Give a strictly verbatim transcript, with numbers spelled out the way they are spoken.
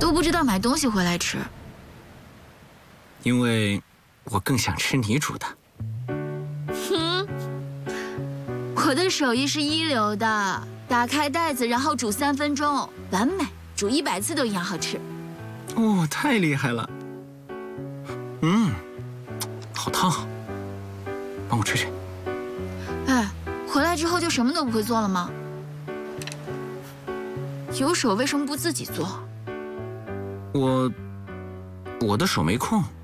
都不知道买东西回来吃。 因为我更想吃你煮的。 哼，我的手艺是一流的，打开袋子然后煮三分钟，完美，煮一百次都一样好吃。 哦，太厉害了。嗯，好烫，帮我吹吹。 哎，回来之后就什么都不会做了吗？有手为什么不自己做？ 我，我的手没空。